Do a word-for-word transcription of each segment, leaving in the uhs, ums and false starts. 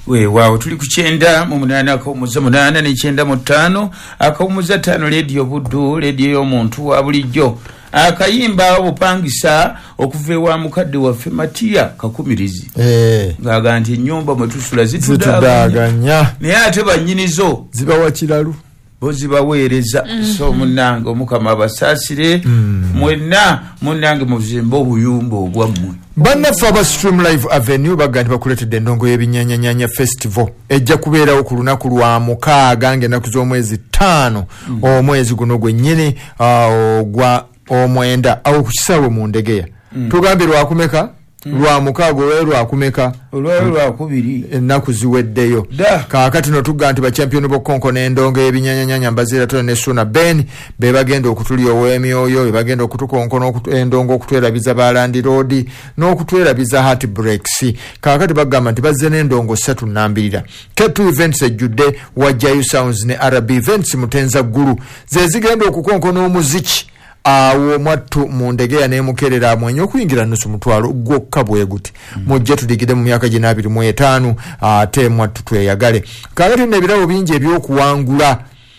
we wao tuli kuchenda mu munana akawumuza munana ne chenda mu ttaano akawumuza ttaano radio buddu radio y'omuntu wa bulijjo akayimba obupangisa okuvewa mukadde waffe Matia Kakumirizi eh ngaga nti nyumba mwe tusula zitudaganya naye ate bannyinizo ziba wakiralu bozibaweereza mm -hmm. so munange omukama abasasire mm. mwenna munange muzimbo obuyumba obwammwe bannaffe aba Stream Live Avenue bagandi bakuletedde endongo y'ebinyanyanyanya festival ejja kubeerawo ku lunaku lwa mukaaga ng'ennaku z'omwezi ttaano mm. omwezi guno gwennyini uh, ogwa omwenda awo ku kisaawe mu Ndegeya mm. tugambe lwakumeka Mm. lwa mukaago lwe lwakumeka lwe lwakubiri ennaku ziweddeyo kaakati no tugga nti ba champion b'okkonko n'endongo y'ebinyanyanyanya Mbazira Tone ne Suna Ben be bagenda okutuli ow'emyoyo be bagenda okutukonkona endongo okutwerabiza Balandi Road n'okutwerabiza Heartbreaks kaakati bagamba nti bazze n'endongo ssatu nnambirira K two events ejjudde Wajjayo Sounds ne R B events Mutenza Ggulu ze zigenda okukonkona omuziki awo mwattu mu Ndegeya ne Mukerera mwenye okuyingira nusu mutwalo gwokka bwe guti mujje tudigide mu myaka gina abiri mu etaano ate mwattu tweyagale kaakati n'ebirabo bingi ebyokuwangula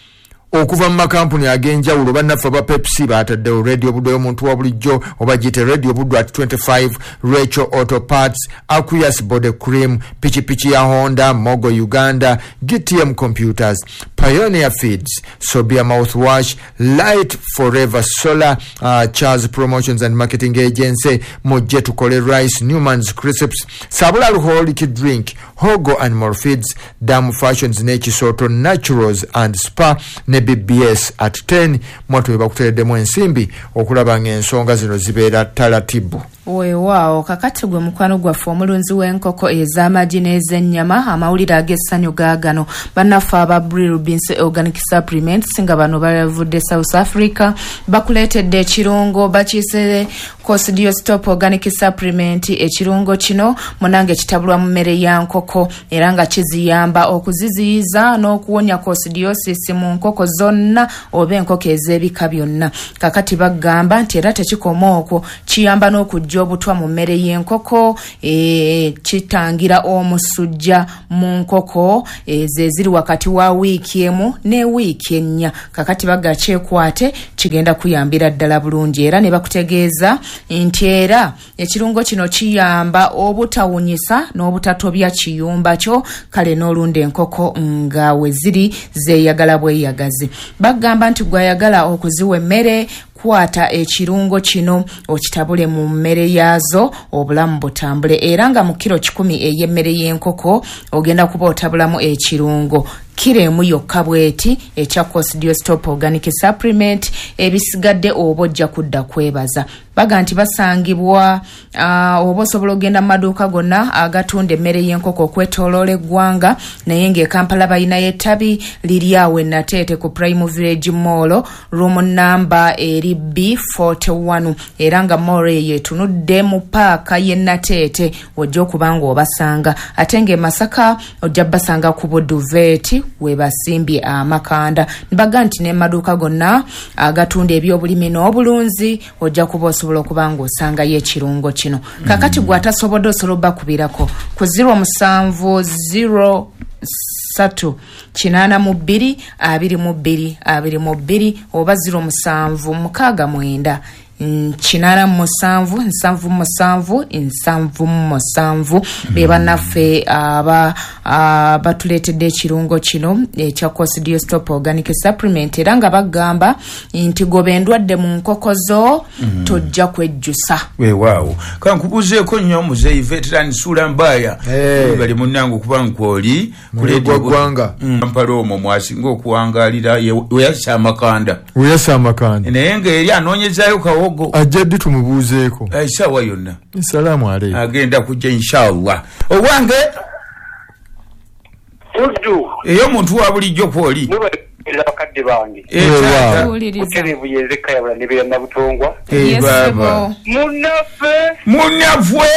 okuva mu makampuni ag'enjawulo bannaffe ba Pepsi bataddewo radio buddo y'omuntu wa bulijjo oba giyite radio buddo at twenty-five Rachel Auto Parts Aquarius Body Cream Pichi Pichi ya Honda Mogo Uganda G T M Computers Pioneer Feeds Sobia Mouthwash Light Forever Solar uh, Charles Promotions and Marketing Agency Mujje tukole Rice Newman's Crisps Sabula Alcoholic Drink Hogo Animal Feeds Dam Fashions Nechisoto Naturals and Spa ne B B S at ten mwatu webakutereddemu ensimbi okulaba ng'ensonga zino zibeera talatibu. Weewaawo kakati gwe mukwano gwaffe omulunzi w'enkoko ez'amagi n'ez'ennyama amawulire ag'essanyu gaagano bannaffe aba Brilbins Organic Supplements nga bano balavudde South Africa bakuleetedde ekirungo bakiise Coccidiostop Organic Supplement ekirungo kino munange kitabulwa mu mmere ya nkoko era nga kiziyamba okuziziyiza n'okuwonya coccidiosis mu nkoko zonna oba enkoko ez'ebika byonna kakati bagamba nti era tekikoma okwo kiyamba n'okujja obutwa mu mmere y'enkoko e, kitangira omusujja mu nkoko e, ze ziri wakati wa wiiki emu ne wiiki ennya kakati baga kyekwate kigenda kuyambira ddala bulungi era ne bakutegeeza nti era ekirungo kino kiyamba obutawunyisa n'obutatobya kiyumba kyo kale n'olunda enkoko nga we ziri zeeyagala bweyagazi bagamba nti gwayagala okuziwa emmere kwata ekirungo kino okitabule mu mmere yazo obulamu butambule era nga mu kiro kikumi ey'emmere y'enkoko ogenda kuba otabulamu ekirungo kiremu yokka bweti ekya Coccidiostop Organic Supplement ebisigadde oba ojja kudda kwebaza baga nti basangibwa uh, oba osobola ogenda mu maduuka gonna agatunda emmere y'enkoko okwetooloola eggwanga naye ng'e Kampala balinayo ettabi liri awo Nateete ku Prime Village Mall room number eri B forty-one era nga mall eyo etunudde mu paaka y'e Nateete ojja okuba ng'obasanga ate ng'e Masaka ojja basanga ku Buduveeti we basimbye amakanda nibaga nti n'emaduuka gonna agatunda ebyobulimi n'obulunzi ojja kuba osobola okuba ng'osangayo ekirungo kino kakati gwe atasobodde osobola obbakubirako ku zero musanvu zero satu kinaana mu bbiri abiri mu bbiri abiri mu bbiri oba zero musanvu mukaaga mwenda kinaana musanvu nsanvu musanvu nsanvu musanvu be bannaffe aba batuleetedde ekirungo kino ekya Coccidiostop Organic Supplement era nga bagamba nti gobe endwadde mu nkoko zo tojja kwejjusa weewaawo kankubuzeeko nnyo muzeeyi veteran Sula Mbaya bali munnange okuba nkwoli kuleetwa ggwanga Kampala omwo mwasinga okuwangaalira weyasa amakanda weyasa amakanda naye ng'eri anoonyezaayo kawo ajjaddi tumubuuzeeko esawa yonna salaamu alaykum agenda kujja inshallah owange uddu eyo muntu wa bulijjo kwoli bakadde bange uterevu yezeka yabula ne bya Butongwa eh baba munaffe munafwe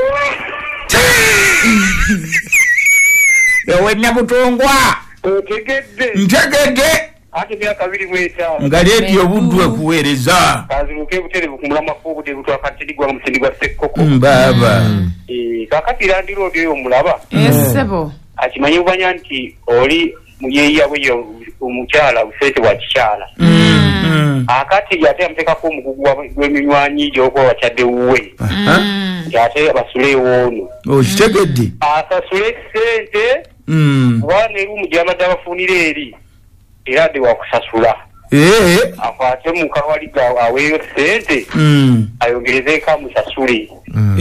ewe Nabutongwa otegedde ntegedde ate myaka abiri mu etaano nga leediyo buddu ekuweereza kazibuke buterevu ku mulamwa kw'obudde buto akatirigwa mu musindi gwa Ssekkoko baba kakati Land Road eyo omulaba esebo akimanyi banya nti oli muyeya bwe omukyala busete bwa kikyala akati yate amtekako omugugu gw'eminywanyi gy'okuba wakyadde wuwe yate basule wono okitegedde asasule sente wane erumu gy'abadde abafunira eri era adde wakusasula akwate mukawaliga aweeyo sente ayongerezeko amusasule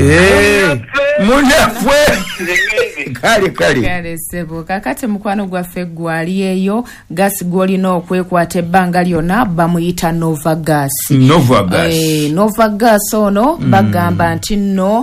munaffe kale kale kale sebo kakati mukwano gwaffe gwali eyo gasi gwolina okwekwata ebbanga lyonna bamuyita Nova Gas. Nova Gas. Eh, Nova Gas ono bagamba nti nno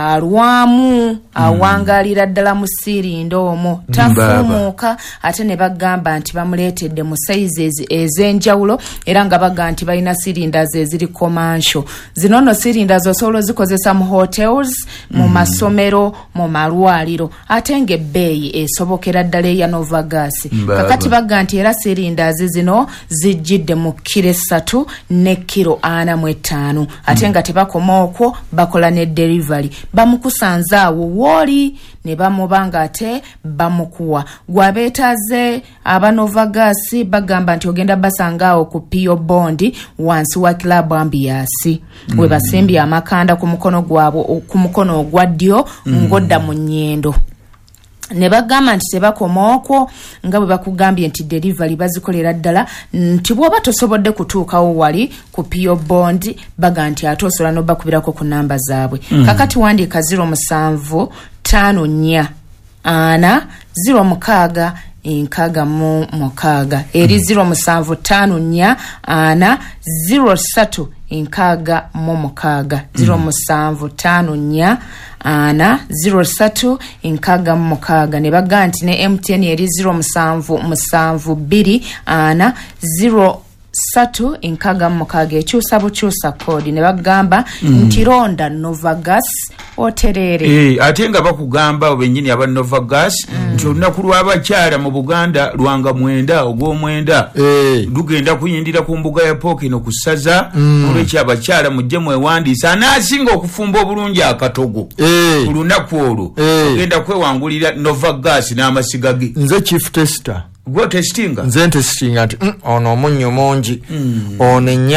alwamu awangalira ddala mu sirindo omwo tafumuuka ate ne bagamba nti bamuleetedde mu sizes ez'enjawulo era nga bagamba nti balina cylinders eziri commercial. Zino nno cylinders osobola zikozesa mu hotels, mu masomero, mu malwaliro ate ng'ebbeeyi esobokera ddala eya Nova Gas. Kakati bagamba nti era cylinders zino zijjidde mu kiro esatu ne kiro ana mu etaano ate nga tebakoma okwo bakola ne delivery bamukusanze awo woli ne bamubanga ate bamukuwa gwabeetaze aba Nova Gas bagamba nti ogenda basanga awo ku P O Bondi wansi wa Club Ambiance mm. we basimbye amakanda ku mukono gwabo ku mukono ogwa ddyo mm. ngodda mu nnyendo ne bagamba nti tebakoma okwo nga bwe bakugambye nti delivery bazikolera ddala nti bw'oba tosobodde kutuukawo wali ku P O Bond baga nti ate osobola n'obakubirako ku namba zaabwe mm. kakati wandiika zero musanvu tano nnya ana zero mukaaga enkaaga mu mukaaga eri zero musanvu tano nnya ana zero ssatu enkaaga mu mukaaga zero musanvu tano nnya ana zero ssatu enkaaga mu mukaaga ne bagamba nti ne M T N eri zero musanvu musanvu bbiri ana zero satu enkaaga mu mukaaga ekyusa bukyusa kodi ne bagamba mm. nti ronda Nova Gas oterere eh ate nga bakugamba obennyini aba Nova Gas mm. nti olunaku lw'abakyala mu Buganda lwanga mwenda ogw'omwenda eh lugenda kuyindira ku mbuga ya Pokino ku ssaza mm. olw'ekyo abakyala mujje mwewandiisa anaasinga okufumba obulungi akatogo eh olunaku olwo eh. ogenda kwewangulira Nova Gas n'amasiga ge. Nze chief tester gwo testinga nze testinga ati mm, ono omunnyo mungi mm. ono